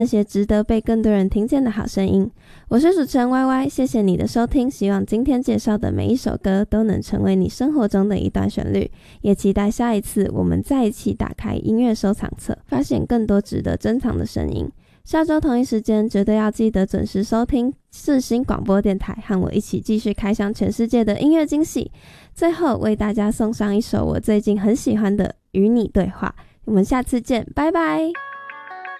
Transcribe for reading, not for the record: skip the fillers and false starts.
那些值得被更多人听见的好声音。我是主持人 YY， 谢谢你的收听，希望今天介绍的每一首歌都能成为你生活中的一段旋律，也期待下一次我们再一起打开音乐收藏册，发现更多值得珍藏的声音。下周同一时间绝对要记得准时收听世新广播电台，和我一起继续开箱全世界的音乐惊喜。最后为大家送上一首我最近很喜欢的《与你对话》，我们下次见，拜拜。